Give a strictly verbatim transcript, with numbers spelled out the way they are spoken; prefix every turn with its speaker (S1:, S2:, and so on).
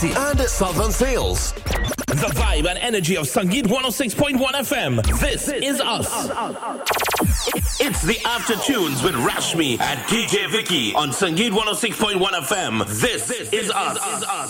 S1: and Southern Sales.
S2: The vibe and energy of Sangeet one oh six point one F M. This is us. It's the After Tunes with Rashmi and D J Vicky on Sangeet one oh six point one F M. This is us.